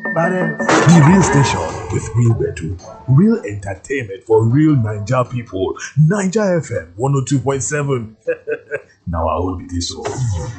The real station with real bedu, real entertainment for real Naija people. Naija FM 102.7. Now I will be this one.